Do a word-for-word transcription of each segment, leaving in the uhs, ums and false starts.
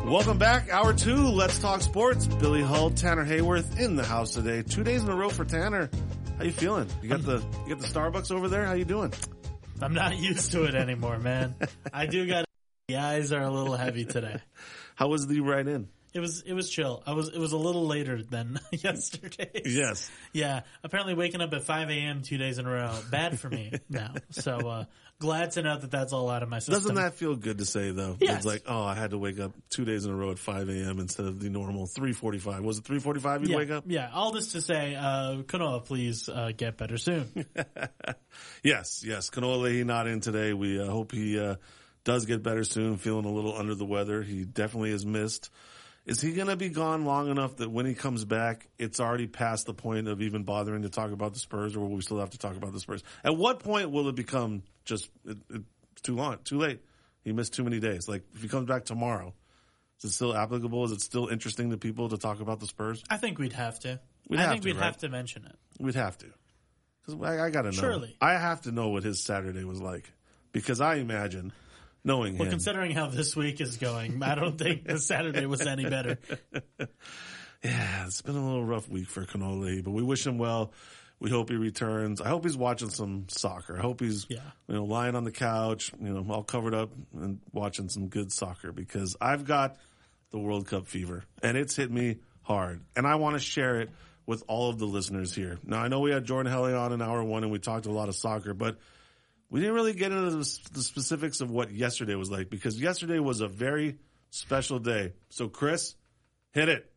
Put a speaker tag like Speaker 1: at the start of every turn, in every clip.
Speaker 1: Welcome back. Hour two, Let's Talk Sports. Billy Hull, Tanner Hayworth in the house today. Two days in a row for Tanner. How you feeling? You got the you got the Starbucks over there? How you doing?
Speaker 2: I'm not used to it anymore, man. I do got the eyes are a little heavy today.
Speaker 1: How was the ride in?
Speaker 2: It was it was chill. I was it was a little later than yesterday.
Speaker 1: Yes.
Speaker 2: Yeah. Apparently waking up at five a.m. two days in a row, bad for me now. So uh glad to know that that's all out of my system.
Speaker 1: Doesn't that feel good to say though?
Speaker 2: Yes.
Speaker 1: It's like, oh, I had to wake up two days in a row at five a.m. instead of the normal three forty-five. Was it three forty-five you'd
Speaker 2: yeah,
Speaker 1: wake up?
Speaker 2: Yeah. All this to say, uh Kanoa, please uh get better soon.
Speaker 1: Yes, yes. Kanoa Leahy not in today. We uh, hope he uh does get better soon, feeling a little under the weather. He definitely has missed. Is he going to be gone long enough that when he comes back, it's already past the point of even bothering to talk about the Spurs, or will we still have to talk about the Spurs? At what point will it become just it, it's too long, too late? He missed too many days. Like, if he comes back tomorrow, is it still applicable? Is it still interesting to people to talk about the Spurs?
Speaker 2: I think we'd have to.
Speaker 1: We'd
Speaker 2: I
Speaker 1: have
Speaker 2: think
Speaker 1: to,
Speaker 2: we'd
Speaker 1: right?
Speaker 2: have to mention it.
Speaker 1: We'd have to. Because I, I got to know.
Speaker 2: Surely.
Speaker 1: I have to know what his Saturday was like. Because I imagine... Knowing
Speaker 2: well,
Speaker 1: him.
Speaker 2: Considering how this week is going, I don't think the Saturday was any better.
Speaker 1: Yeah, it's been a little rough week for Kanoa Leahy, but we wish him well. We hope he returns. I hope he's watching some soccer. I hope he's,
Speaker 2: yeah.
Speaker 1: you know, lying on the couch, you know, all covered up and watching some good soccer, because I've got the World Cup fever and it's hit me hard, and I want to share it with all of the listeners here. Now, I know we had Jordan Helly on in hour one and we talked a lot of soccer, but we didn't really get into the specifics of what yesterday was like, because yesterday was a very special day. So, Chris, hit it.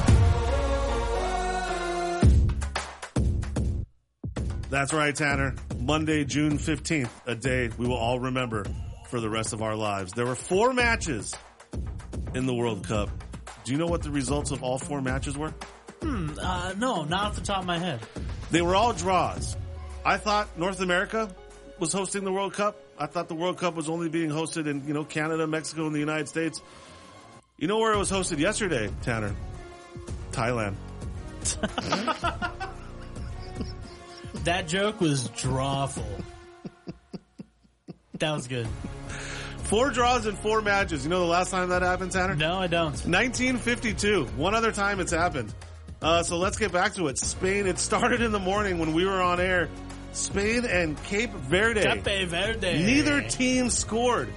Speaker 1: That's right, Tanner. Monday, June fifteenth, a day we will all remember for the rest of our lives. There were four matches in the World Cup. Do you know what the results of all four matches were?
Speaker 2: Hmm, uh, no, not off the top of my head.
Speaker 1: They were all draws. I thought North America was hosting the World Cup. I thought the World Cup was only being hosted in, you know, Canada, Mexico, and the United States. You know where it was hosted yesterday, Tanner? Thailand.
Speaker 2: That joke was drawful. That was good.
Speaker 1: Four draws in four matches. You know the last time that happened, Tanner?
Speaker 2: No, I don't.
Speaker 1: nineteen fifty-two. One other time it's happened. Uh, so let's get back to it. Spain, it started in the morning when we were on air. Spain and Cape Verde.
Speaker 2: Cape Verde.
Speaker 1: Neither team scored.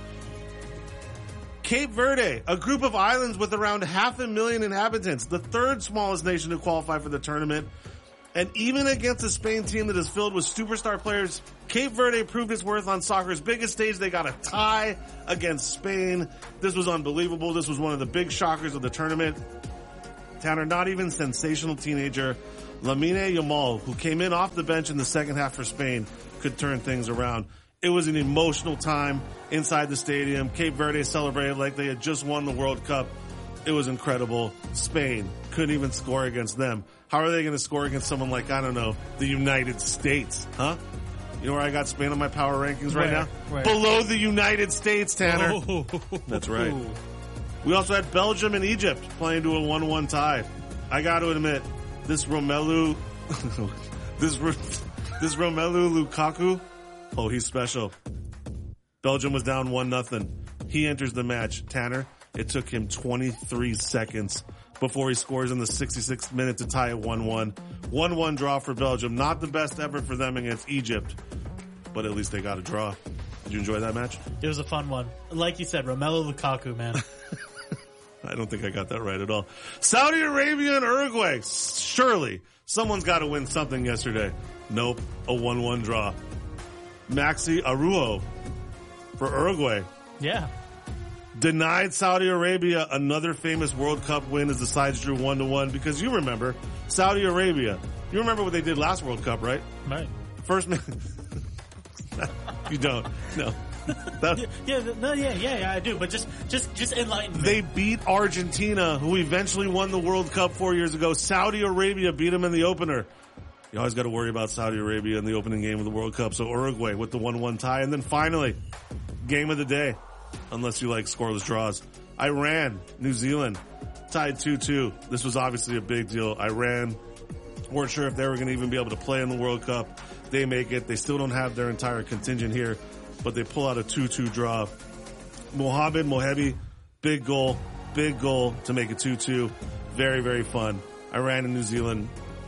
Speaker 1: Cape Verde, a group of islands with around half a million inhabitants, the third smallest nation to qualify for the tournament. And even against a Spain team that is filled with superstar players, Cape Verde proved its worth on soccer's biggest stage. They got a tie against Spain. This was unbelievable. This was one of the big shockers of the tournament. Tanner, not even sensational teenager Lamine Yamal, who came in off the bench in the second half for Spain, could turn things around. It was an emotional time inside the stadium. Cape Verde celebrated like they had just won the World Cup. It was incredible. Spain couldn't even score against them. How are they going to score against someone like, I don't know, the United States, huh? You know where I got Spain on my power rankings right
Speaker 2: Where?
Speaker 1: now?
Speaker 2: Where?
Speaker 1: Below the United States, Tanner.
Speaker 2: Oh.
Speaker 1: That's right. We also had Belgium and Egypt playing to a one one tie. I got to admit, this Romelu, this this Romelu Lukaku, oh, he's special. Belgium was down one nothing. He enters the match. Tanner, it took him twenty-three seconds before he scores in the sixty-sixth minute to tie it one one. one one draw for Belgium. Not the best ever for them against Egypt, but at least they got a draw. Did you enjoy that match?
Speaker 2: It was a fun one. Like you said, Romelu Lukaku, man.
Speaker 1: I don't think I got that right at all. Saudi Arabia and Uruguay. Surely someone's got to win something yesterday. Nope. A one one draw. Maxi Araujo for Uruguay
Speaker 2: Yeah.
Speaker 1: denied Saudi Arabia another famous World Cup win as the sides drew one to one, because you remember Saudi Arabia. You remember what they did last World Cup, right?
Speaker 2: Right.
Speaker 1: First man. You don't. No. That,
Speaker 2: yeah, yeah, no, yeah, yeah, yeah, I do. But just, just, just enlighten me.
Speaker 1: They beat Argentina, who eventually won the World Cup four years ago. Saudi Arabia beat them in the opener. You always got to worry about Saudi Arabia in the opening game of the World Cup. So Uruguay with the one one tie. And then finally, game of the day, unless you like scoreless draws. Iran, New Zealand, tied two two. This was obviously a big deal. Iran weren't sure if they were going to even be able to play in the World Cup. They make it. They still don't have their entire contingent here, but they pull out a two two draw. Mohamed Mohebi, big goal. big goal to make it two two. Very, very fun. Iran and New Zealand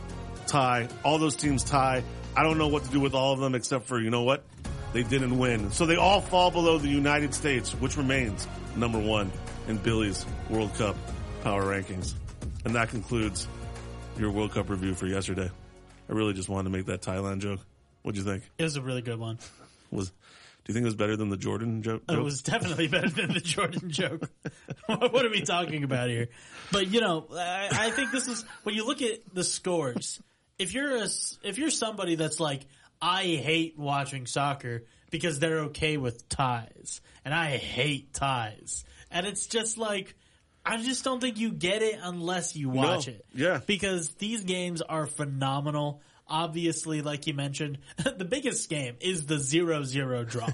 Speaker 1: tie. All those teams tie. I don't know what to do with all of them except for, you know what? They didn't win. So they all fall below the United States, which remains number one in Billy's World Cup power rankings. And that concludes your World Cup review for yesterday. I really just wanted to make that Thailand joke. What'd you think?
Speaker 2: It was a really good one.
Speaker 1: Was Do you think it was better than the Jordan joke?
Speaker 2: It was definitely better than the Jordan joke. What are we talking about here? But, you know, I, I think this is, when you look at the scores, if you're a, if you're somebody that's like, I hate watching soccer because they're okay with ties, and I hate ties, and it's just like, I just don't think you get it unless you watch
Speaker 1: no.
Speaker 2: it.
Speaker 1: Yeah.
Speaker 2: Because these games are phenomenal. Obviously, like you mentioned, the biggest game is the zero zero draw.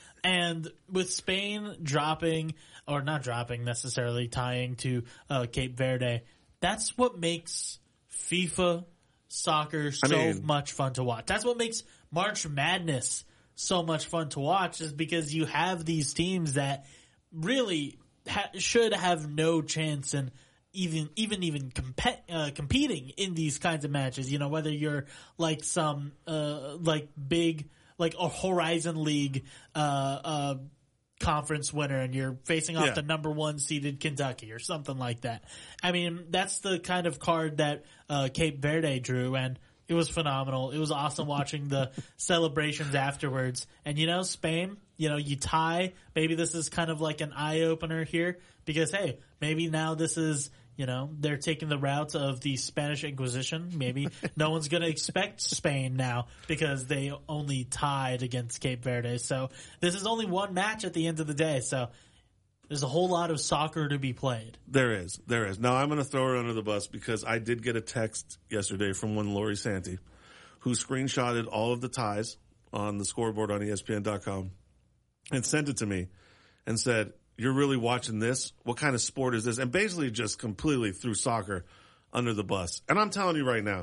Speaker 2: And with Spain dropping, or not dropping necessarily, tying to uh, Cape Verde, that's what makes FIFA soccer so
Speaker 1: I mean,
Speaker 2: much fun to watch. That's what makes March Madness so much fun to watch, is because you have these teams that really ha- should have no chance in even even even compet, uh, competing in these kinds of matches. You know, whether you're like some uh, like big like a Horizon League uh, uh, conference winner, and you're facing off
Speaker 1: yeah.
Speaker 2: the number one seeded Kentucky or something like that. I mean, that's the kind of card that uh, Cape Verde drew, and it was phenomenal. It was awesome watching the celebrations afterwards. And, you know, Spain, you know, you tie. Maybe this is kind of like an eye-opener here because, hey, maybe now this is, you know, they're taking the route of the Spanish Inquisition. Maybe no one's going to expect Spain now because they only tied against Cape Verde. So this is only one match at the end of the day. So there's a whole lot of soccer to be played.
Speaker 1: There is. There is. Now, I'm going to throw her under the bus because I did get a text yesterday from one Lori Santi who screenshotted all of the ties on the scoreboard on E S P N dot com and sent it to me and said, you're really watching this? What kind of sport is this? And basically just completely threw soccer under the bus. And I'm telling you right now,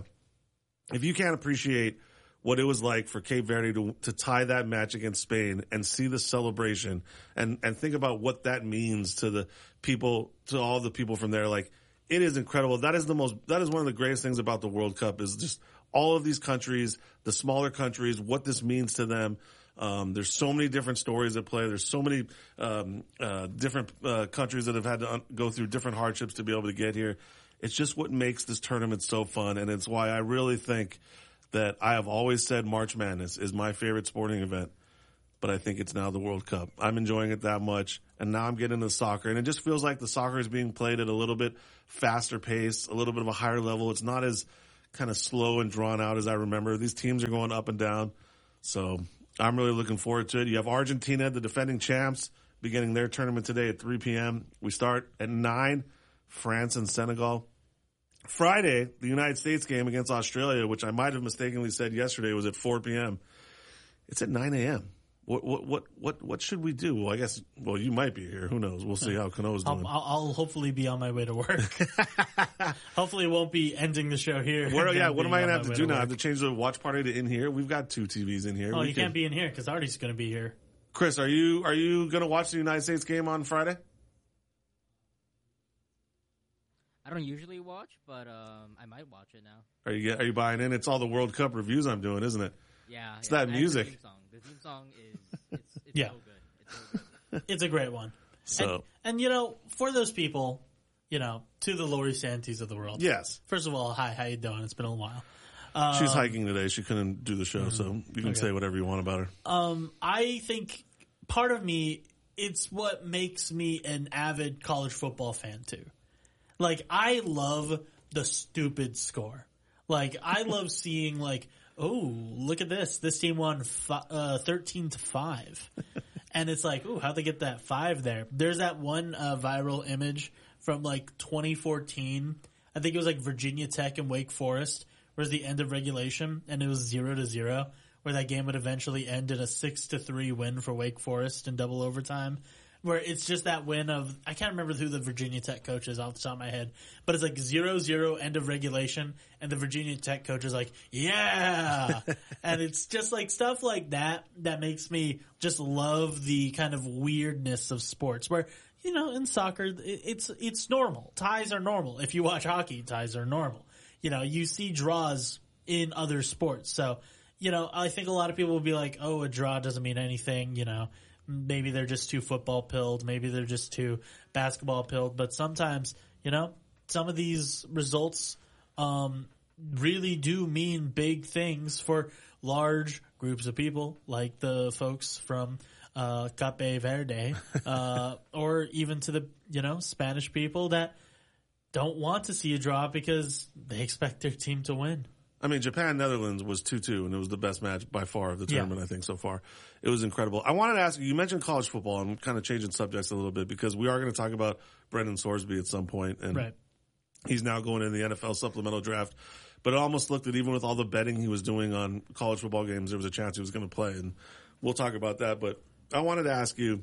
Speaker 1: if you can't appreciate what it was like for Cape Verde to, to tie that match against Spain and see the celebration and, and think about what that means to the people, to all the people from there. Like, it is incredible. That is the most, that is one of the greatest things about the World Cup is just all of these countries, the smaller countries, what this means to them. Um, there's so many different stories at play. There's so many, um, uh, different, uh, countries that have had to un- go through different hardships to be able to get here. It's just what makes this tournament so fun. And it's why I really think that I have always said March Madness is my favorite sporting event, but I think it's now the World Cup. I'm enjoying it that much, and now I'm getting into soccer, and it just feels like the soccer is being played at a little bit faster pace, a little bit of a higher level. It's not as kind of slow and drawn out as I remember. These teams are going up and down, so I'm really looking forward to it. You have Argentina, the defending champs, beginning their tournament today at three p.m. We start at nine, France and Senegal. Friday, the United States game against Australia, which I might have mistakenly said yesterday was at four p.m. It's at nine a.m. What what what what what should we do? Well, I guess well you might be here. Who knows? We'll see how Kano's doing.
Speaker 2: I'll, I'll hopefully be on my way to work. Hopefully, it won't be ending the show here.
Speaker 1: Where, yeah, what am I gonna have to do
Speaker 2: to
Speaker 1: now? I
Speaker 2: work.
Speaker 1: have to change the watch party to in here. We've got two T Vs in here.
Speaker 2: Oh,
Speaker 1: we
Speaker 2: you
Speaker 1: can...
Speaker 2: can't be in here because Artie's going to be here.
Speaker 1: Chris, are you are you gonna watch the United States game on Friday?
Speaker 3: I don't usually watch, but um, I might watch it now.
Speaker 1: Are you are you buying in? It's all the World Cup reviews I'm doing, isn't it?
Speaker 3: Yeah,
Speaker 1: It's
Speaker 3: yeah,
Speaker 1: that
Speaker 3: and the
Speaker 1: music.
Speaker 3: theme song. The theme song is it's, it's
Speaker 2: Yeah.
Speaker 3: so good. It's so good.
Speaker 2: It's a great one.
Speaker 1: So
Speaker 2: And, and, you know, for those people, you know, to the Lori Santis of the world.
Speaker 1: yes,
Speaker 2: First of all, hi, how you doing? It's been a while. Um,
Speaker 1: she's hiking today. She couldn't do the show, so you can
Speaker 2: Okay.
Speaker 1: say whatever you want about her.
Speaker 2: Um, I think part of me, it's what makes me an avid college football fan too. Like, I love the stupid score. Like, I love seeing like, oh, look at this. This team won fi- uh, thirteen to five. And it's like, ooh, how'd they get that five there? There's that one uh, viral image from like twenty fourteen. I think it was like Virginia Tech and Wake Forest, where it was the end of regulation, and it was zero to zero, where that game would eventually end in a six to three win for Wake Forest in double overtime. Where it's just that win of, I can't remember who the Virginia Tech coach is off the top of my head, but it's like zero zero end of regulation, and the Virginia Tech coach is like, yeah! And it's just like stuff like that that makes me just love the kind of weirdness of sports, where you know, in soccer, it, it's it's normal. Ties are normal. If you watch hockey, ties are normal. You know, you see draws in other sports. So, you know, I think a lot of people will be like, oh, a draw doesn't mean anything. You know, maybe they're just too football pilled. Maybe they're just too basketball pilled. But sometimes, you know, some of these results um, really do mean big things for large groups of people, like the folks from uh, Cape Verde, uh, or even to the, you know, Spanish people that don't want to see a draw because they expect their team to win.
Speaker 1: I mean, Japan-Netherlands was two two, and it was the best match by far of the tournament,
Speaker 2: Yeah.
Speaker 1: I think, so far. It was incredible. I wanted to ask you, you mentioned college football. I'm kind of changing subjects a little bit because we are going to talk about Brendan Sorsby at some point, and
Speaker 2: Right.
Speaker 1: he's now going in the N F L supplemental draft. But it almost looked that even with all the betting he was doing on college football games, there was a chance he was going to play, and we'll talk about that. But I wanted to ask you,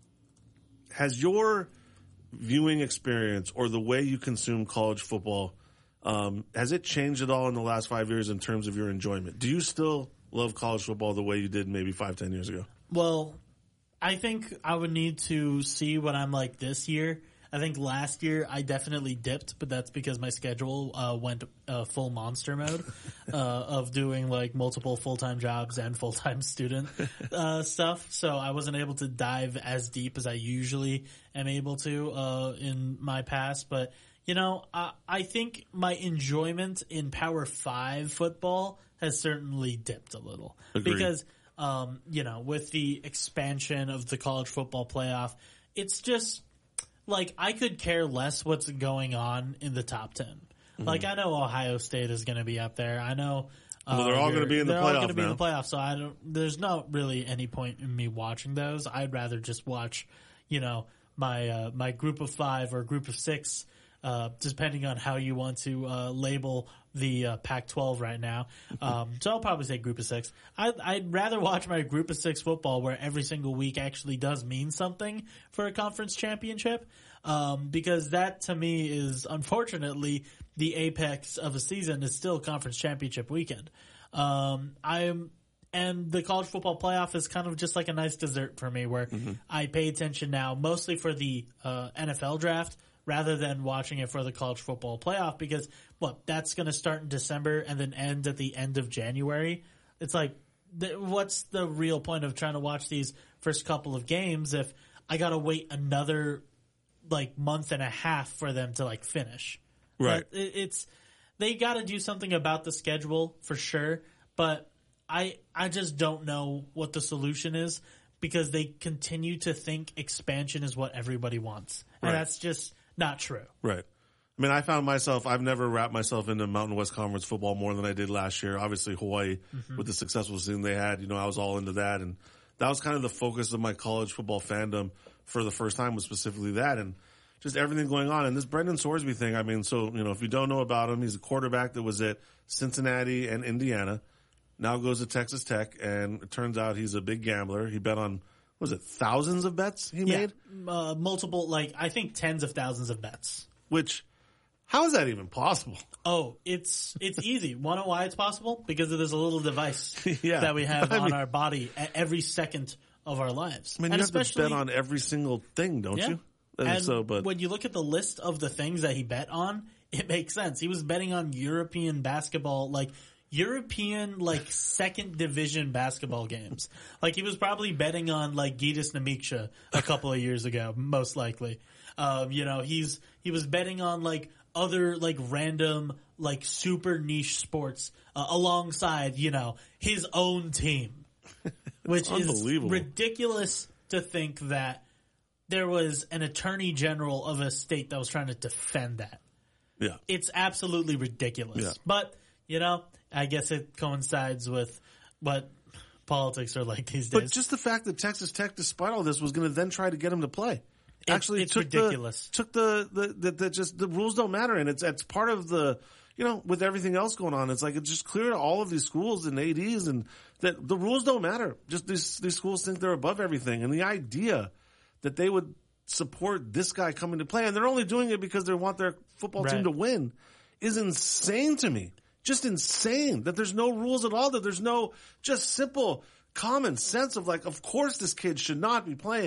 Speaker 1: has your viewing experience or the way you consume college football, um, has it changed at all in the last five years in terms of your enjoyment? Do you still love college football the way you did maybe five, ten years ago?
Speaker 2: Well, I think I would need to see what I'm like this year. I think last year I definitely dipped, but that's because my schedule uh, went uh, full monster mode uh, of doing like multiple full-time jobs and full-time student uh, stuff. So I wasn't able to dive as deep as I usually am able to uh, in my past. But, you know, I, I think my enjoyment in Power Five football has certainly dipped a little.
Speaker 1: Agreed.
Speaker 2: Because, um, you know, with the expansion of the college football playoff, it's just... like, I could care less what's going on in the top ten. Mm-hmm. Like, I know Ohio State is going to be up there. I know. Uh,
Speaker 1: Well, they're all gonna be in the
Speaker 2: they're all
Speaker 1: playoff
Speaker 2: gonna be in
Speaker 1: now.
Speaker 2: the playoff. So I don't. There's not really any point in me watching those. I'd rather just watch, you know, my uh, my group of five or group of six, uh, depending on how you want to uh, label the uh, Pac twelve right now. Um, so I'll probably say group of six. I, I'd rather watch my group of six football where every single week actually does mean something for a conference championship. Um, because that to me is unfortunately the apex of a season is still conference championship weekend. Um, I'm, and the college football playoff is kind of just like a nice dessert for me where mm-hmm. I pay attention now mostly for the, uh, N F L draft rather than watching it for the college football playoff because what that's going to start in December and then end at the end of January. It's like, th- what's the real point of trying to watch these first couple of games if I got to wait another like month and a half for them to like finish?
Speaker 1: Right.
Speaker 2: But it, it's, they got to do something about the schedule for sure. But I, I just don't know what the solution is because they continue to think expansion is what everybody wants. And
Speaker 1: Right.
Speaker 2: that's just not true.
Speaker 1: Right. I mean, I found myself, I've never wrapped myself into Mountain West Conference football more than I did last year. Obviously, Hawaii, mm-hmm. with the successful season they had, you know, I was all into that. And that was kind of the focus of my college football fandom for the first time was specifically that. And just everything going on. And this Brendan Sorsby thing, I mean, so, you know, if you don't know about him, he's a quarterback that was at Cincinnati and Indiana, now goes to Texas Tech, and it turns out he's a big gambler. He bet on, what was it, thousands of bets he
Speaker 2: Yeah.
Speaker 1: made?
Speaker 2: Uh, multiple, like, I think tens of thousands of bets.
Speaker 1: Which, how is that even possible?
Speaker 2: Oh, it's it's easy. Want to know why it's possible? Because of this little device
Speaker 1: Yeah.
Speaker 2: that we have
Speaker 1: I
Speaker 2: on
Speaker 1: mean-
Speaker 2: our body at every second of our lives.
Speaker 1: I mean,
Speaker 2: and
Speaker 1: you have
Speaker 2: especially,
Speaker 1: to bet on every single thing, don't
Speaker 2: yeah.
Speaker 1: you? And,
Speaker 2: And
Speaker 1: so, but
Speaker 2: when you look at the list of the things that he bet on, it makes sense. He was betting on European basketball, like European, like second division basketball games. Like he was probably betting on like Gitas Namiksha a couple of years ago, most likely. Um, you know, he's he was betting on like other like random like super niche sports uh, alongside, you know, his own team, which is
Speaker 1: unbelievable.
Speaker 2: ridiculous to think that there was an attorney general of a state that was trying to defend that.
Speaker 1: yeah.
Speaker 2: It's absolutely ridiculous.
Speaker 1: Yeah.
Speaker 2: But, you know, I guess it coincides with what politics are like these days.
Speaker 1: But just the fact that Texas Tech, despite all this, was going to then try to get him to play.
Speaker 2: It-
Speaker 1: Actually,
Speaker 2: it's
Speaker 1: took
Speaker 2: ridiculous.
Speaker 1: The, took the, the, the, the just the rules don't matter, and it's it's part of the, you know, with everything else going on, it's like it's just clear to all of these schools and A Ds and that the rules don't matter. Just these these schools think they're above everything, and the idea that they would support this guy coming to play, and they're only doing it because they want their football
Speaker 2: Right.
Speaker 1: team to win, is insane to me. Just insane that there's no rules at all, that there's no just simple common sense of like, of course this kid should not be playing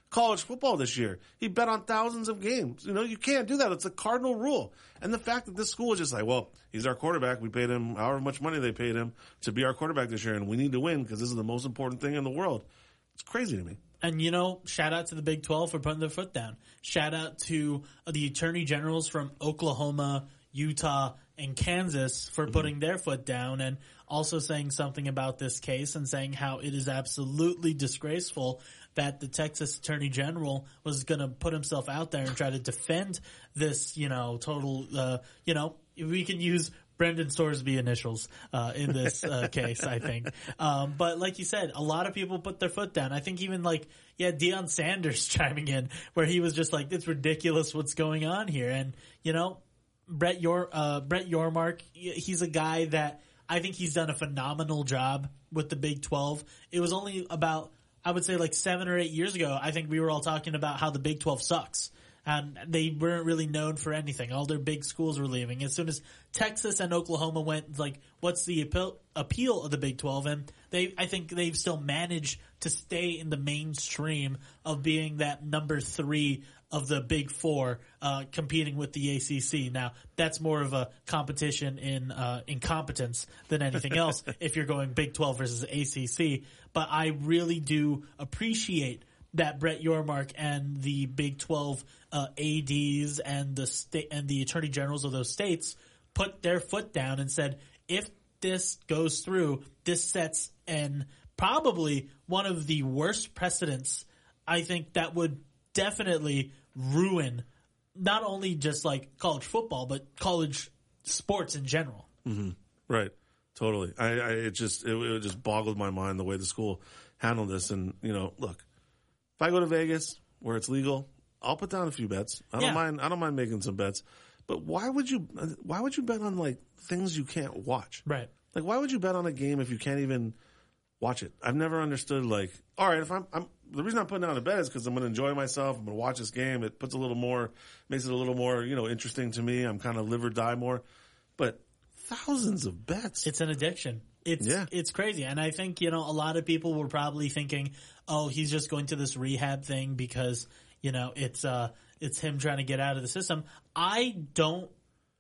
Speaker 1: college football this year. He bet on thousands of games. You know, you can't do that. It's a cardinal rule. And the fact that this school is just like, well, he's our quarterback. We paid him however much money they paid him to be our quarterback this year, and we need to win because this is the most important thing in the world. It's crazy to me.
Speaker 2: And, you know, shout out to the Big twelve for putting their foot down. Shout out to the attorney generals from Oklahoma, Utah, and Kansas for putting their foot down and also saying something about this case and saying how it is absolutely disgraceful that the Texas Attorney General was going to put himself out there and try to defend this, you know, total, uh, you know, we can use Brendan Sorsby initials uh, in this uh, case, I think. Um, but like you said, a lot of people put their foot down. I think even like, yeah, Deion Sanders chiming in where he was just like, it's ridiculous what's going on here. And, you know, Brett Yor uh, Brett Yormark, he's a guy that I think he's done a phenomenal job with the Big twelve. It was only about, I would say like seven or eight years ago, I think we were all talking about how the Big twelve sucks. And they weren't really known for anything. All their big schools were leaving. As soon as Texas and Oklahoma went, like, what's the appeal, appeal of the Big twelve? And they, I think they've still managed to stay in the mainstream of being that number three of the Big Four, uh, competing with the A C C. Now, that's more of a competition in, uh, incompetence than anything else if you're going Big twelve versus A C C. But I really do appreciate that Brett Yormark and the Big twelve, uh, A Ds and the state and the attorney generals of those states put their foot down and said, if this goes through, this sets an probably one of the worst precedents. I think that would definitely ruin not only just like college football, but college sports in general.
Speaker 1: Mm-hmm. Right. Totally. I, I it just, it, it just boggled my mind the way the school handled this. And, you know, look, if I go to Vegas where it's legal, I'll put down a few bets. I don't
Speaker 2: Yeah.
Speaker 1: mind, I don't mind making some bets, but why would you, why would you bet on like things you can't watch?
Speaker 2: Right.
Speaker 1: Like, why would you bet on a game if you can't even watch it? I've never understood, like, all right, if I'm, I'm the reason I'm putting down a bet is because I'm going to enjoy myself. I'm going to watch this game. It puts a little more, makes it a little more, you know, interesting to me. I'm kind of live or die more. But thousands of bets.
Speaker 2: It's an addiction. It's,
Speaker 1: Yeah.
Speaker 2: it's crazy. And I think, you know, a lot of people were probably thinking, oh, he's just going to this rehab thing because, you know, it's, uh, it's him trying to get out of the system. I don't,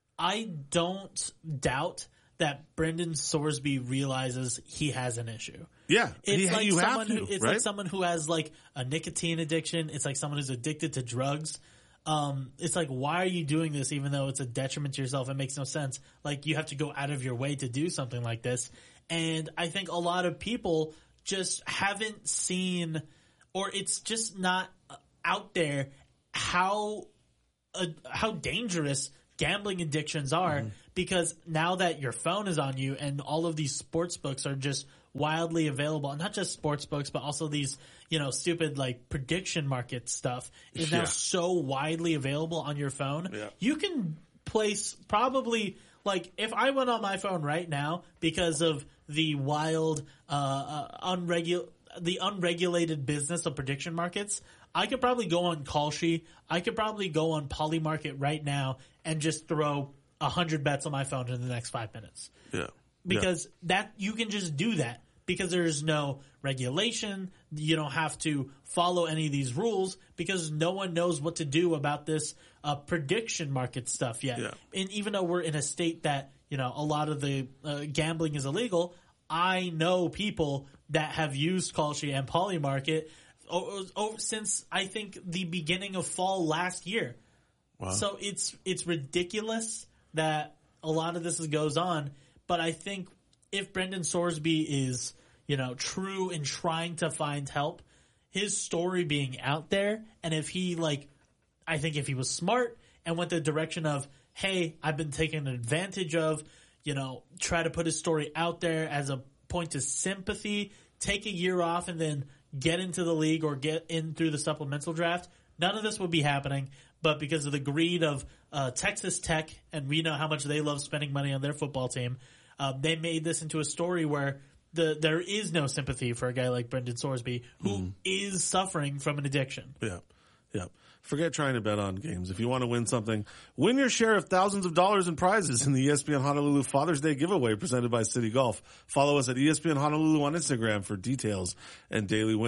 Speaker 2: I don't doubt that Brendan Sorsby realizes he has an issue.
Speaker 1: Yeah,
Speaker 2: It's
Speaker 1: he-
Speaker 2: like
Speaker 1: you have
Speaker 2: someone
Speaker 1: to,
Speaker 2: who, it's
Speaker 1: right?
Speaker 2: like someone who has like a nicotine addiction. It's like someone who's addicted to drugs. Um, it's like, why are you doing this even though it's a detriment to yourself? It makes no sense. Like, you have to go out of your way to do something like this. And I think a lot of people just haven't seen, or it's just not out there how, uh, how dangerous gambling addictions are,
Speaker 1: Mm-hmm.
Speaker 2: because now that your phone is on you and all of these sports books are just wildly available, and not just sports books, but also these, you know, stupid like prediction market stuff is now
Speaker 1: Yeah.
Speaker 2: so widely available on your phone.
Speaker 1: Yeah.
Speaker 2: You can place probably, like, if I went on my phone right now because of the wild, uh, uh unregul- the unregulated business of prediction markets, I could probably go on Kalshi. I could probably go on Polymarket right now and just throw a hundred bets on my phone in the next five minutes.
Speaker 1: Yeah.
Speaker 2: Because that, you can just do that because there's no regulation. You don't have to follow any of these rules because no one knows what to do about this uh, prediction market stuff yet.
Speaker 1: Yeah.
Speaker 2: And even though we're in a state that, you know, a lot of the uh, gambling is illegal, I know people that have used Kalshi and Polymarket o- o- since I think the beginning of fall last year.
Speaker 1: Wow.
Speaker 2: So it's it's ridiculous that a lot of this goes on, but I think if Brendan Sorsby is, you know, true in trying to find help, his story being out there, and if he, like, I think if he was smart and went the direction of, hey, I've been taken advantage of, you know, try to put his story out there as a point of sympathy, take a year off and then get into the league or get in through the supplemental draft, none of this would be happening. But because of the greed of uh, Texas Tech, and we know how much they love spending money on their football team, uh, they made this into a story where the there is no sympathy for a guy like Brendan Sorsby, who mm. is suffering from an addiction.
Speaker 1: Yeah, yeah. Forget trying to bet on games. If you want to win something, win your share of thousands of dollars in prizes in the E S P N Honolulu Father's Day giveaway presented by City Golf. Follow us at E S P N Honolulu on Instagram for details and daily winners.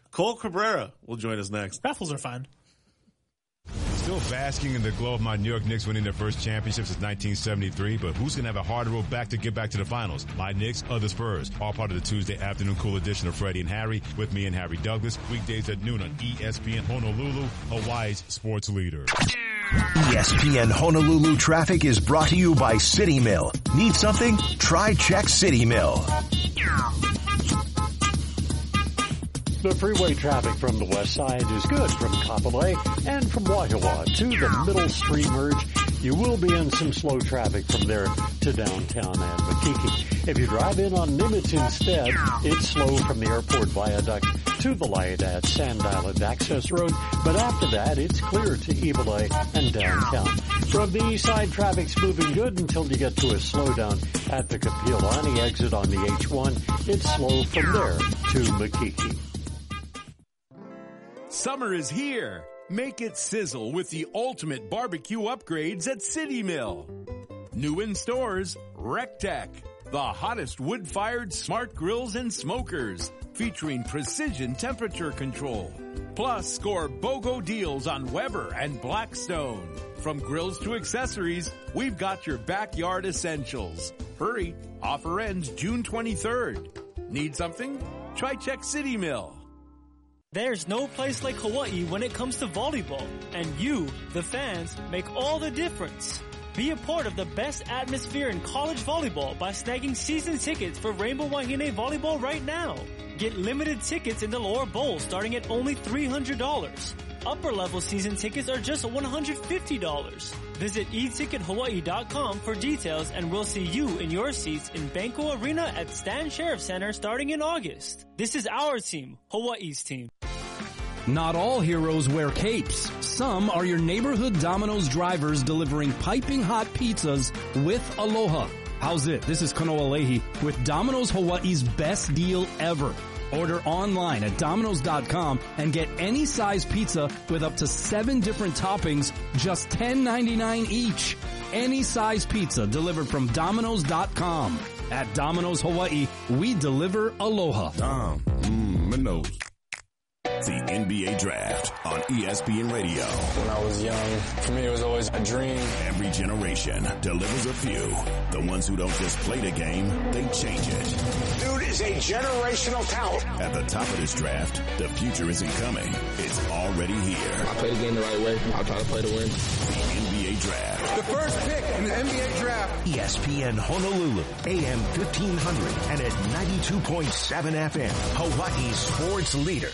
Speaker 1: Cole Cabrera will join us next.
Speaker 2: Raffles are fine.
Speaker 4: Still basking in the glow of my New York Knicks winning their first championship since nineteen seventy-three, but who's going to have a harder road back to get back to the finals? My Knicks or the Spurs? All part of the Tuesday afternoon cool edition of Freddie and Harry with me and Harry Douglas. Weekdays at noon on E S P N Honolulu, Hawaii's sports leader.
Speaker 5: E S P N Honolulu traffic is brought to you by City Mill. Need something? Try Check City Mill.
Speaker 6: The freeway traffic from the west side is good from Kapolei and from Waihawa to the Middle Street merge. You will be in some slow traffic from there to downtown and Makiki. If you drive in on Nimitz instead, it's slow from the airport viaduct to the light at Sand Island Access Road, but after that, it's clear to Ibalai and downtown. From the east side, traffic's moving good until you get to a slowdown at the Kapiolani exit on the H one. It's slow from there to Makiki.
Speaker 7: Summer is here. Make it sizzle with the ultimate barbecue upgrades at City Mill. New in stores, RecTech, the hottest wood-fired smart grills and smokers, featuring precision temperature control. Plus, score BOGO deals on Weber and Blackstone. From grills to accessories, we've got your backyard essentials. Hurry, offer ends June twenty-third. Need something? Try Check City Mill.
Speaker 8: There's no place like Hawaii when it comes to volleyball, and you, the fans, make all the difference. Be a part of the best atmosphere in college volleyball by snagging season tickets for Rainbow Wahine Volleyball right now. Get limited tickets in the lower bowl starting at only three hundred dollars. Upper level season tickets are just one hundred fifty dollars. Visit e ticket hawaii dot com for details, and we'll see you in your seats in Banco Arena at Stan Sheriff Center starting in August. This is our team, Hawaii's team.
Speaker 9: Not all heroes wear capes. Some are your neighborhood Domino's drivers delivering piping hot pizzas with Aloha. How's it? This is Kanoa Leahy with Domino's Hawaii's best deal ever. Order online at Domino's dot com and get any size pizza with up to seven different toppings, just ten ninety-nine each. Any size pizza delivered from Domino's dot com. At Domino's Hawaii, we deliver Aloha.
Speaker 10: Dom, mmm, Minos. The N B A Draft on E S P N Radio.
Speaker 11: When I was young, for me it was always a dream.
Speaker 10: Every generation delivers a few. The ones who don't just play the game, they change it.
Speaker 12: Dude is a generational talent.
Speaker 10: At the top of this draft, the future isn't coming. It's already here.
Speaker 11: I play the game the right way. I'll try to play to win.
Speaker 10: The N B A Draft.
Speaker 13: The first pick in the N B A Draft.
Speaker 5: E S P N Honolulu, A M fifteen hundred and at ninety-two point seven F M, Hawaii's sports leader.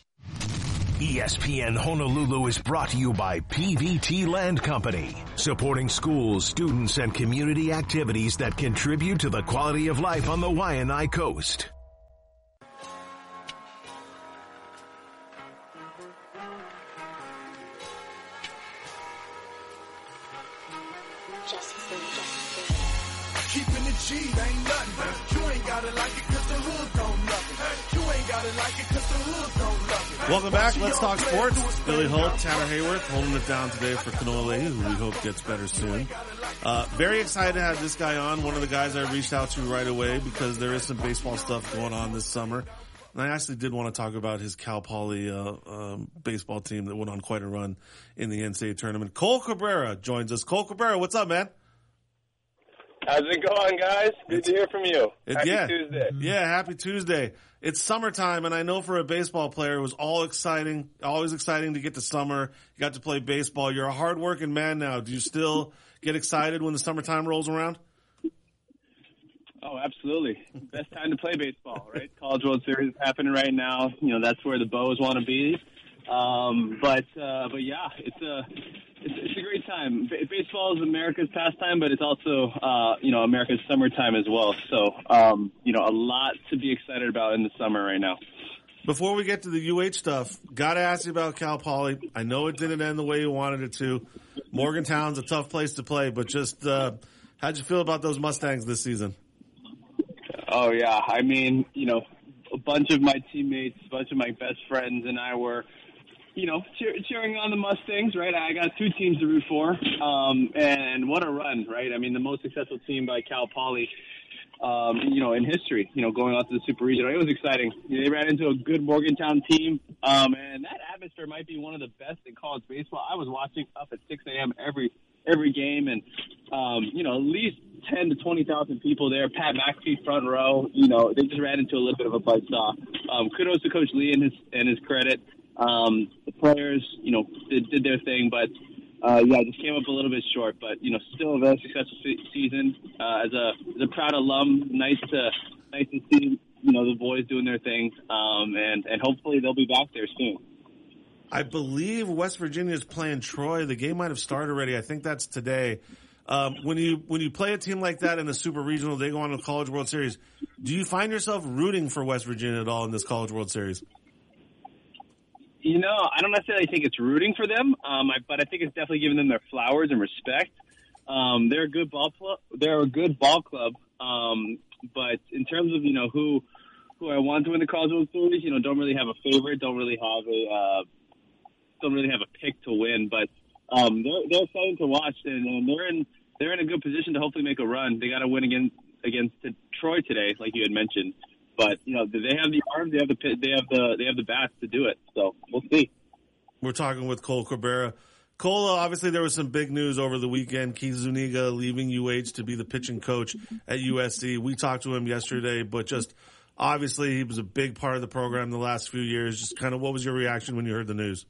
Speaker 5: E S P N Honolulu is brought to you by P V T Land Company, supporting schools, students, and community activities that contribute to the quality of life on the Waianae Coast.
Speaker 13: Keeping it G ain't nothing. You ain't gotta like it cause the hood don't love it. You ain't gotta like it cause the hood don't love it.
Speaker 1: Welcome back. Let's talk sports. Billy Holt, Tanner Hayworth holding it down today for Kanoa Leahy, who we hope gets better soon. Uh, very excited to have this guy on. One of the guys I reached out to right away because there is some baseball stuff going on this summer. And I actually did want to talk about his Cal Poly uh, um, baseball team that went on quite a run in the N C double A tournament. Cole Cabrera joins us. Cole Cabrera, what's up, man?
Speaker 14: How's it going, guys? Good it's, to hear from you.
Speaker 1: It,
Speaker 14: happy
Speaker 1: yeah,
Speaker 14: Tuesday.
Speaker 1: Yeah, happy Tuesday. It's summertime, and I know for a baseball player, it was all exciting, always exciting to get to summer. You got to play baseball. You're a hard-working man now. Do you still get excited when the summertime rolls around?
Speaker 14: Oh, absolutely. Best time to play baseball, right? College World Series is happening right now. You know, that's where the Bows want to be. Um, but, uh, but yeah, it's a, it's, it's a great time. B- baseball is America's pastime, but it's also, uh, you know, America's summertime as well. So, um, you know, a lot to be excited about in the summer right now.
Speaker 1: Before we get to the U H stuff, got to ask you about Cal Poly. I know it didn't end the way you wanted it to. Morgantown's a tough place to play, but just, uh, how'd you feel about those Mustangs this season?
Speaker 14: Oh, yeah. I mean, you know, a bunch of my teammates, a bunch of my best friends and I were, you know, cheer, cheering on the Mustangs, right? I got two teams to root for, um, and what a run, right? I mean, the most successful team by Cal Poly um, you know, in history, you know, going on to the Super Regional. It was exciting. You know, they ran into a good Morgantown team, um, and that atmosphere might be one of the best in college baseball. I was watching up at six a.m. every every game, and, um, you know, at least ten to twenty thousand people there. Pat McAfee front row. You know, they just ran into a little bit of a buzzsaw. Um, kudos to Coach Lee and his, and his credit. Um, the players, you know, did, did their thing, but uh, yeah, just came up a little bit short. But you know, still a very successful se- season. Uh, as a as a proud alum, nice to nice to see you know the boys doing their thing, um, and and hopefully they'll be back there soon.
Speaker 1: I believe West Virginia is playing Troy. The game might have started already. I think that's today. Um, when you when you play a team like that in a Super Regional, they go on to the College World Series. Do you find yourself rooting for West Virginia at all in this College World Series?
Speaker 14: You know, I don't necessarily think it's rooting for them, um, I, but I think it's definitely giving them their flowers and respect. Um, they're a good ball club. They're a good ball club. Um, but in terms of you know who who I want to win the College World Series, you know, don't really have a favorite. Don't really have a uh, don't really have a pick to win. But um, they're they're exciting to watch, and, and they're in they're in a good position to hopefully make a run. They got to win against against Troy today, like you had mentioned. But you know, they have the arms, they have the they have the they have the bats to do it. So we'll see.
Speaker 1: We're talking with Cole Cabrera. Cole, obviously there was some big news over the weekend. Keith Zuniga leaving U H to be the pitching coach at U S C. We talked to him yesterday, but just obviously he was a big part of the program the last few years. Just kind of what was your reaction when you heard the news?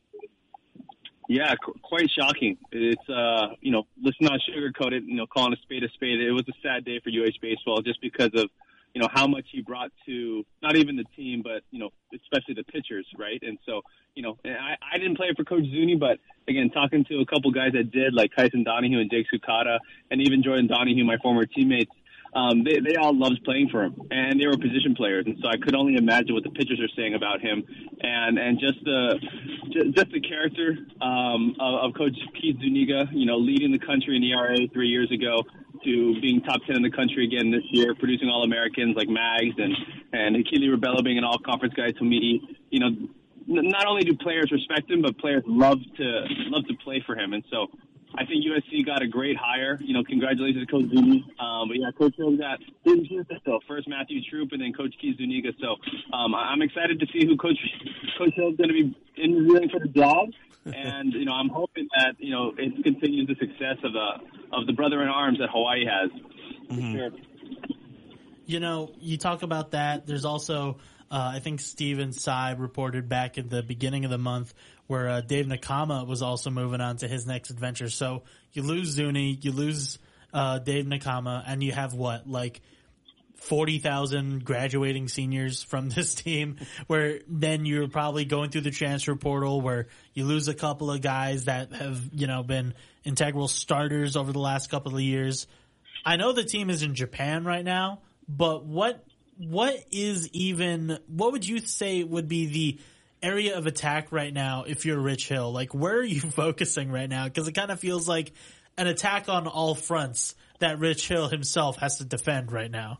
Speaker 14: Yeah, qu- quite shocking. It's, uh, you know, let's not sugarcoat it, you know, calling a spade a spade. It was a sad day for U H baseball just because of, you know, how much he brought to not even the team, but, you know, especially the pitchers, right? And so, you know, I, I didn't play for Coach Zuni, but, again, talking to a couple guys that did, like Kyson Donahue and Jake Sukata, and even Jordan Donahue, my former teammates, um, they, they all loved playing for him, and they were position players. And so I could only imagine what the pitchers are saying about him. And, and just the just, just the character um, of, of Coach Keith Zuniga, you know, leading the country in E R A three years ago, to being top ten in the country again this year, producing All-Americans like Mags and, and Akili Rebello being an all-conference guy to me. You know, n- not only do players respect him, but players love to love to play for him. And so I think U S C got a great hire. You know, congratulations to Coach Zuni. Um, but, yeah, Coach Hill got still first Matthew Troop and then Coach Keith Zuniga. So um, I'm excited to see who Coach Coach Hill is going to be interviewing for the job. And, you know, I'm hoping that, you know, it continues the success of the of the brother in arms that Hawaii has.
Speaker 2: Mm-hmm. Sure. You know, you talk about that. There's also, uh, I think Steven Tsai reported back at the beginning of the month where uh, Dave Nakama was also moving on to his next adventure. So you lose Zuni, you lose uh, Dave Nakama, and you have what, like forty thousand graduating seniors from this team, where then you're probably going through the transfer portal where you lose a couple of guys that have, you know, been integral starters over the last couple of years. I know the team is in Japan right now, but what what is even, what would you say would be the area of attack right now if you're Rich Hill? Like, where are you focusing right now? Because it kind of feels like an attack on all fronts that Rich Hill himself has to defend right now.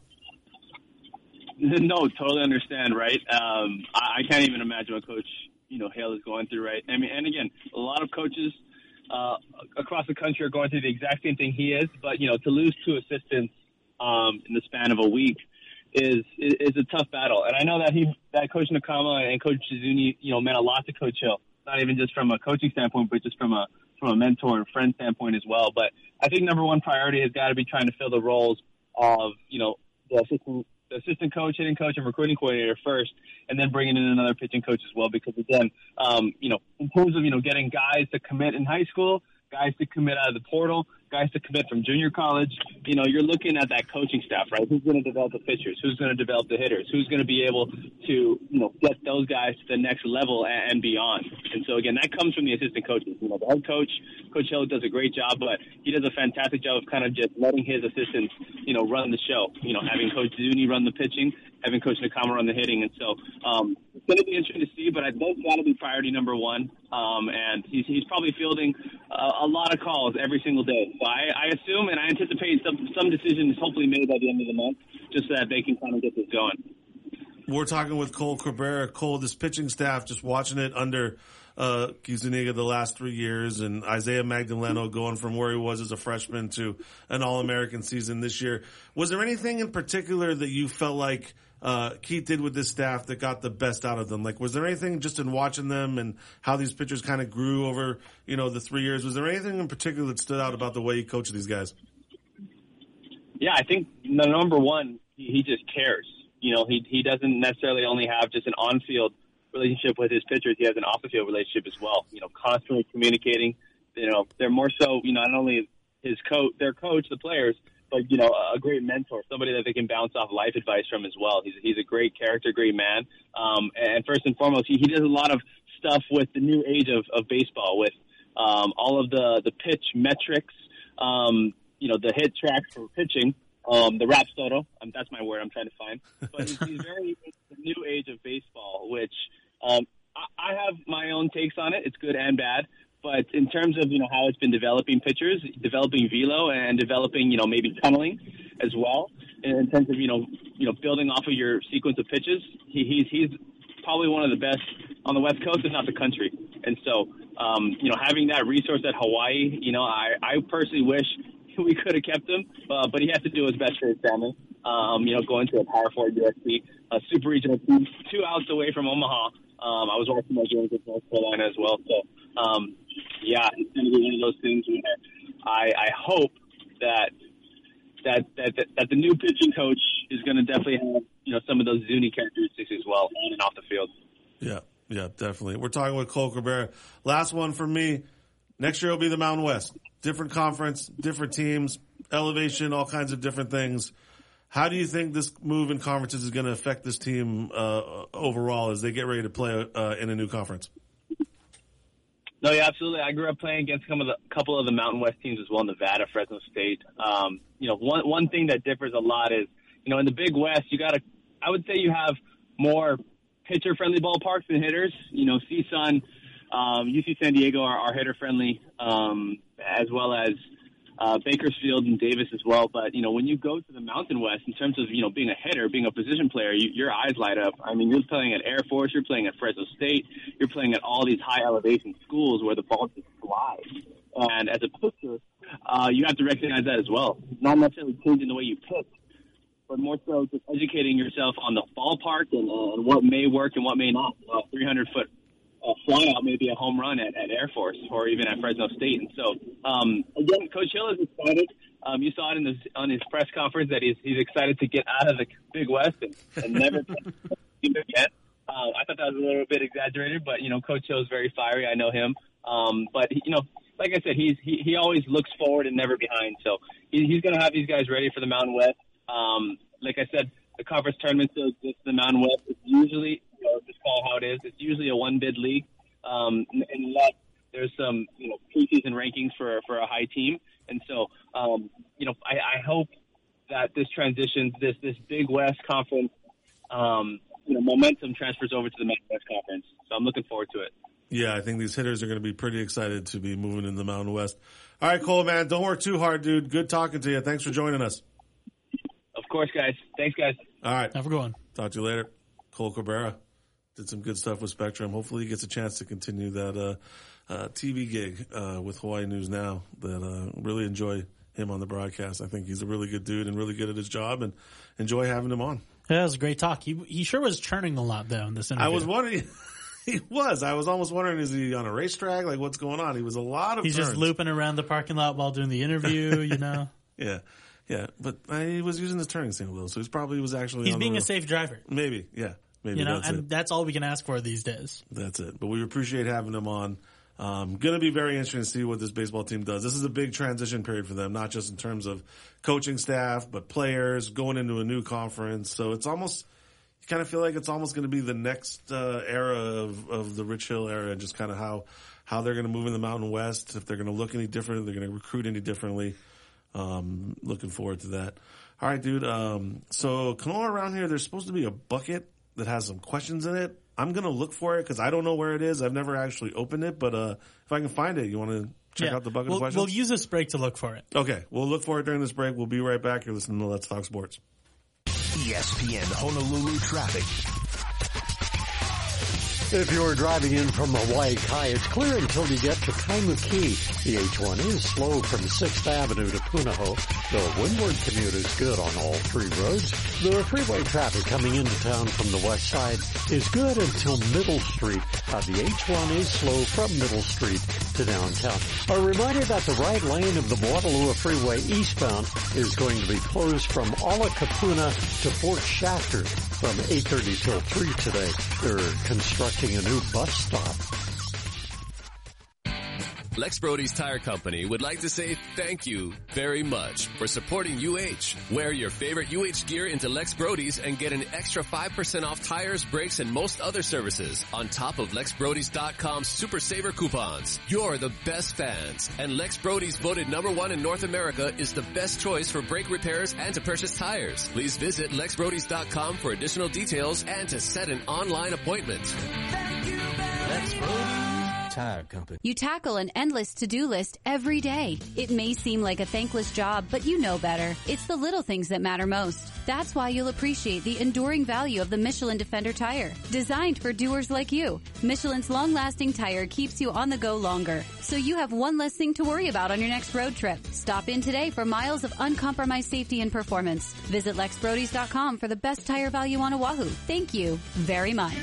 Speaker 14: No, totally understand, right? Um, I, I can't even imagine what Coach, you know, Hale is going through, right? I mean, and again, a lot of coaches uh, across the country are going through the exact same thing he is, but, you know, to lose two assistants um, in the span of a week is, is is a tough battle. And I know that he, that Coach Nakama and Coach Zuni, you know, meant a lot to Coach Hill, not even just from a coaching standpoint, but just from a from a mentor and friend standpoint as well. But I think number one priority has got to be trying to fill the roles of, you know, the assistant the assistant coach, hitting coach, and recruiting coordinator first, and then bringing in another pitching coach as well. Because again, um, you know, in terms of, you know, getting guys to commit in high school, guys to commit out of the portal, guys to commit from junior college, you know, you're looking at that coaching staff, right? Who's going to develop the pitchers? Who's going to develop the hitters? Who's going to be able to, you know, get those guys to the next level and, and beyond? And so, again, that comes from the assistant coaches. You know, the head coach, Coach Hill, does a great job, but he does a fantastic job of kind of just letting his assistants, you know, run the show. You know, having Coach Zuni run the pitching, having Coach Nakama run the hitting. And so um, it's going to be interesting to see, but I think got to be priority number one. Um, and he's, he's probably fielding uh, a lot of calls every single day. So I, I assume and I anticipate some, some decisions hopefully made by the end of the month just so that they can kind of get this going.
Speaker 1: We're talking with Cole Cabrera. Cole, this pitching staff, just watching it under uh, Zuniga the last three years, and Isaiah Magdaleno going from where he was as a freshman to an All-American season this year. Was there anything in particular that you felt like uh, Keith did with this staff that got the best out of them? Like, was there anything just in watching them and how these pitchers kind of grew over, you know, the three years? Was there anything in particular that stood out about the way he coached these guys?
Speaker 14: Yeah, I think the number one, he, he just cares. You know, he he doesn't necessarily only have just an on-field relationship with his pitchers. He has an off-the-field relationship as well. You know, constantly communicating. You know, they're more so, you know, not only his coach, their coach, the players, but, you know, a great mentor, somebody that they can bounce off life advice from as well. He's he's a great character, great man. Um, and first and foremost, he, he does a lot of stuff with the new age of, of baseball, with um, all of the, the pitch metrics, um, you know, the hit tracks for pitching. Um, the rap soto, um, that's my word I'm trying to find. But he's, he's very into the new age of baseball, which um, I, I have my own takes on it. It's good and bad. But in terms of, you know, how it's been developing pitchers, developing velo and developing, you know, maybe tunneling as well, and in terms of, you know, you know, building off of your sequence of pitches, he, he's he's probably one of the best on the West Coast, if not the country. And so, um, you know, having that resource at Hawaii, you know, I, I personally wish we could have kept him, uh, but he has to do his best for his family. Um, you know, going to a Power Four U S C, a super regional team, two outs away from Omaha. Um, I was watching my games with North Carolina as well. So, um, yeah, it's going to be one of those things where I, I hope that, that that that that the new pitching coach is going to definitely have, you know, some of those Zuni characteristics as well, on and off the field.
Speaker 1: Yeah, yeah, definitely. We're talking with Cole Cabrera. Last one for me. Next year will be the Mountain West. Different conference, different teams, elevation, all kinds of different things. How do you think this move in conferences is going to affect this team uh, overall as they get ready to play uh, in a new conference?
Speaker 14: No, yeah, absolutely. I grew up playing against some of the couple of the Mountain West teams as well, Nevada, Fresno State. Um, you know, one one thing that differs a lot is, you know, in the Big West, you got to, I would say you have more pitcher-friendly ballparks than hitters. You know, C S U N, um, U C San Diego are, are hitter-friendly, um, as well as uh, Bakersfield and Davis as well. But, you know, when you go to the Mountain West, in terms of, you know, being a hitter, being a position player, you, your eyes light up. I mean, you're playing at Air Force, you're playing at Fresno State, you're playing at all these high-elevation schools where the ball just flies. And as a pitcher, uh, you have to recognize that as well. Not necessarily changing the way you pitch, but more so just educating yourself on the ballpark and, uh, and what may work and what may not. Uh, three hundred foot uh, flyout may be a home run at, at Air Force or even at Fresno State. And so, um, again, Coach Hill is excited. Um, you saw it in his, on his press conference that he's, he's excited to get out of the Big West and, and never team again. Uh, I thought that was a little bit exaggerated, but, you know, Coach Hill is very fiery. I know him. Um, but, he, you know, like I said, he's he, he always looks forward and never behind. So he, he's going to have these guys ready for the Mountain West. Um, like I said, the conference tournament still exists in the Mountain West. It's usually, you know, just call it how it is. It's usually a one-bid league, um, unless there's some, you know, preseason rankings for for a high team. And so, um, you know, I, I hope that this transition, this this Big West conference, um, you know, momentum transfers over to the Mountain West conference. So I'm looking forward to it.
Speaker 1: Yeah, I think these hitters are going to be pretty excited to be moving in the Mountain West. All right, Cole, man, don't work too hard, dude. Good talking to you. Thanks for joining us.
Speaker 14: Of course, guys. Thanks, guys.
Speaker 1: All right.
Speaker 2: Have a good one.
Speaker 1: Talk to you later. Cole Cabrera did some good stuff with Spectrum. Hopefully he gets a chance to continue that uh, uh, T V gig uh, with Hawaii News Now. That uh, really enjoy him on the broadcast. I think he's a really good dude and really good at his job, and enjoy having him on.
Speaker 2: Yeah, that was a great talk. He he sure was churning a lot, though, in this interview.
Speaker 1: I was wondering... He was. I was almost wondering, is he on a racetrack? Like, what's going on? He was a lot of
Speaker 2: He's
Speaker 1: turns.
Speaker 2: just looping around the parking lot while doing the interview, you know?
Speaker 1: Yeah. Yeah. But uh, he was using his turning signal, though, so he probably was actually
Speaker 2: He's
Speaker 1: on
Speaker 2: being
Speaker 1: the
Speaker 2: a safe driver.
Speaker 1: Maybe. Yeah. Maybe
Speaker 2: you know,
Speaker 1: that's
Speaker 2: and
Speaker 1: it.
Speaker 2: that's all we can ask for these days.
Speaker 1: That's it. But we appreciate having him on. Um, going to be very interesting to see what this baseball team does. This is a big transition period for them, not just in terms of coaching staff, but players going into a new conference. So it's almost... You kind of feel like it's almost going to be the next uh, era of, of the Rich Hill era, and just kind of how, how they're going to move in the Mountain West, if they're going to look any different, if they're going to recruit any differently. Um, looking forward to that. All right, dude. Um, so Kanoa around here, there's supposed to be a bucket that has some questions in it. I'm going to look for it because I don't know where it is. I've never actually opened it, but uh, if I can find it, you want to check
Speaker 2: yeah.
Speaker 1: out the bucket
Speaker 2: we'll,
Speaker 1: of questions?
Speaker 2: We'll use this break to look for it.
Speaker 1: Okay. We'll look for it during this break. We'll be right back. You're listening to Let's Talk Sports.
Speaker 5: E S P N Honolulu traffic.
Speaker 6: If you're driving in from Hawaii Kai, it's clear until you get to Kaimuki. The H one is slow from sixth Avenue to Punahou. The windward commute is good on all three roads. The freeway traffic coming into town from the west side is good until Middle Street. Uh, the H one is slow from Middle Street to downtown. A reminder that the right lane of the Waterloo Freeway eastbound is going to be closed from Olakapuna to Fort Shafter from eight thirty till three today. They're constructing a new bus stop.
Speaker 15: Lex Brody's Tire Company would like to say thank you very much for supporting U H. Wear your favorite U H gear into Lex Brody's and get an extra five percent off tires, brakes, and most other services on top of Lex Brodys dot com Super Saver coupons. You're the best fans, and Lex Brody's voted number one in North America is the best choice for brake repairs and to purchase tires. Please visit Lex Brodys dot com for additional details and to set an online appointment.
Speaker 13: Thank you,
Speaker 16: Lex Brody's Tire Company.
Speaker 17: You tackle an endless to-do list every day. It may seem like a thankless job, but you know better. It's the little things that matter most. That's why you'll appreciate the enduring value of the Michelin Defender tire. Designed for doers like you, Michelin's long-lasting tire keeps you on the go longer, so you have one less thing to worry about on your next road trip. Stop in today for miles of uncompromised safety and performance. Visit Lex Brodys dot com for the best tire value on Oahu. Thank you very much.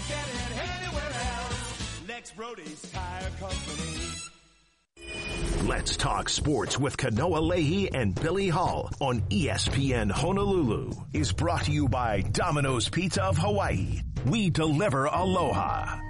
Speaker 13: Lex Brody's Tire Company.
Speaker 5: Let's talk sports with Kanoa Leahy and Billy Hall on E S P N Honolulu is brought to you by Domino's Pizza of Hawaii. We deliver aloha.